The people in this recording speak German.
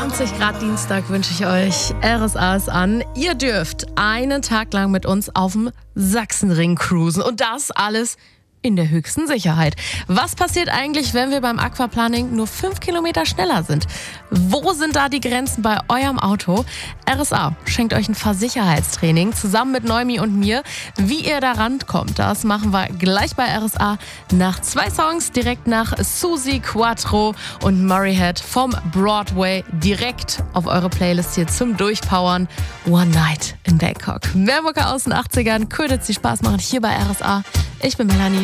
20 Grad Dienstag wünsche ich euch. RSA ist an. Ihr dürft einen Tag lang mit uns auf dem Sachsenring cruisen. Und das alles in der höchsten Sicherheit. Was passiert eigentlich, wenn wir beim Aquaplaning nur 5 Kilometer schneller sind? Wo sind da die Grenzen bei eurem Auto? RSA schenkt euch ein Fahrsicherheitstraining zusammen mit Neumi und mir. Wie ihr da rankommt, das machen wir gleich bei RSA nach 2 Songs, direkt nach Susi Quattro und Murray Head vom Broadway, direkt auf eure Playlist hier zum Durchpowern. One Night in Bangkok. Mehr Mucke aus den 80ern, könnte es Spaß machen hier bei RSA. Ich bin Melanie.